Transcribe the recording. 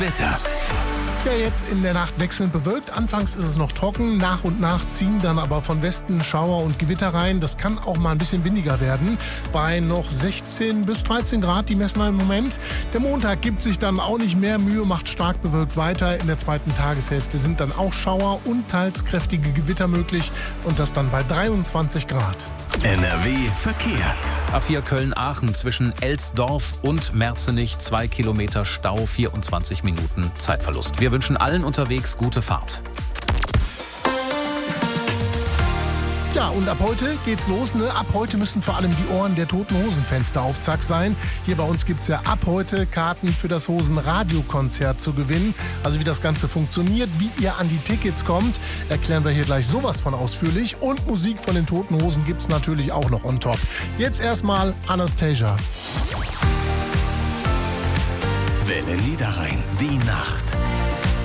Wetter. Ja, jetzt in der Nacht wechselnd bewölkt. Anfangs ist es noch trocken, nach und nach ziehen dann aber von Westen Schauer und Gewitter rein. Das kann auch mal ein bisschen windiger werden. Bei noch 16 bis 13 Grad, die messen wir im Moment. Der Montag gibt sich dann auch nicht mehr Mühe, macht stark bewölkt weiter. In der zweiten Tageshälfte sind dann auch Schauer und teils kräftige Gewitter möglich. Und das dann bei 23 Grad. NRW Verkehr. A4 Köln-Aachen zwischen Elsdorf und Merzenich 2 Kilometer Stau, 24 Minuten Zeitverlust. Wir wünschen allen unterwegs gute Fahrt. Ja, und ab heute geht's los. Ab heute müssen vor allem die Ohren der Toten Hosen-Fans auf Zack sein. Hier bei uns gibt's ja ab heute Karten für das Hosen-Radio-Konzert zu gewinnen. Also wie das Ganze funktioniert, wie ihr an die Tickets kommt, erklären wir hier gleich sowas von ausführlich. Und Musik von den Toten Hosen gibt's natürlich auch noch on top. Jetzt erstmal Anastasia. Welle Niederrhein, die Nacht.